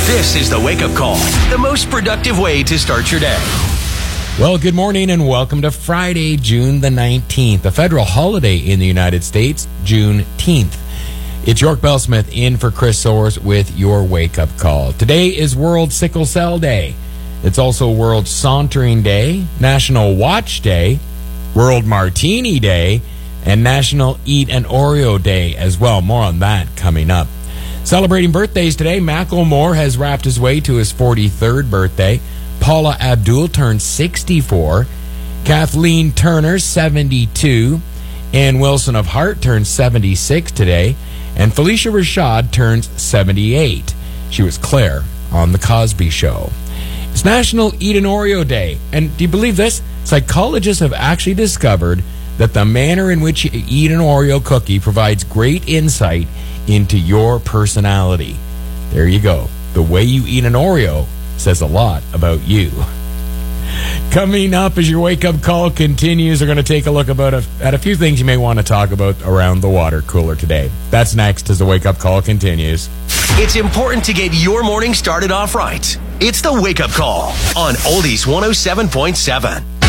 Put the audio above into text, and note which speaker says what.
Speaker 1: This is the Wake Up Call, the most productive way to start your day.
Speaker 2: Well, good morning and welcome to Friday, June the 19th, a federal holiday in the United States, Juneteenth. It's York Bellsmith in for Chris Soares with your Wake Up Call. Today is World Sickle Cell Day. It's also World Sauntering Day, National Watch Day, World Martini Day, and National Eat an Oreo Day as well. More on that coming up. Celebrating birthdays today, Macklemore has wrapped his way to his 43rd birthday. Paula Abdul turns 64. Kathleen Turner, 72. Ann Wilson of Heart turns 76 today. And Felicia Rashad turns 78. She was Claire on The Cosby Show. It's National Eat an Oreo Day. And do you believe this? Psychologists have actually discovered that the manner in which you eat an Oreo cookie provides great insight into your personality. There you go. The way you eat an Oreo says a lot about you. Coming up as your wake-up call continues, we're going to take a look at a few things you may want to talk about around the water cooler today. That's next as the wake-up call continues.
Speaker 1: It's important to get your morning started off right. It's the Wake Up Call on Oldies 107.7.